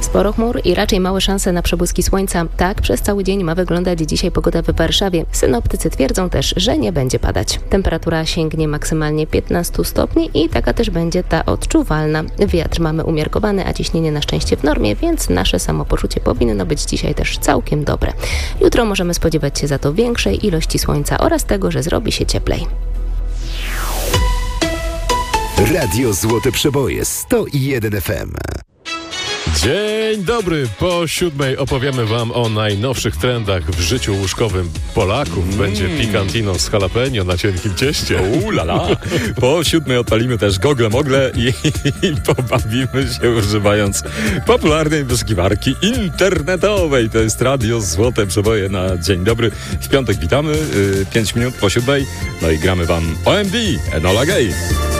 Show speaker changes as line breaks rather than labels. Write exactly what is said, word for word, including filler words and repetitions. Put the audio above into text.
Sporo chmur i raczej małe szanse na przebłyski słońca. Tak przez cały dzień ma wyglądać dzisiaj pogoda w Warszawie. Synoptycy twierdzą też, że nie będzie padać. Temperatura sięgnie maksymalnie piętnaście stopni i taka też będzie ta odczuwalna. Wiatr mamy umiarkowany, a ciśnienie na szczęście w normie, więc nasze samopoczucie powinno być dzisiaj też całkiem dobre. Jutro możemy spodziewać się za to większej ilości słońca oraz tego, że zrobi się cieplej.
Radio Złote Przeboje sto jeden F M.
Dzień dobry, po siódmej opowiemy wam o najnowszych trendach w życiu łóżkowym Polaków. Mm. Będzie pikantino z jalapeno na cienkim cieście.
Ulala. Po siódmej odpalimy też gogle mogle i, i pobawimy się używając popularnej wyszukiwarki internetowej. To jest Radio Złote Przeboje na dzień dobry. W piątek witamy, pięć minut po siódmej, no i gramy wam O M D, Enola Gay.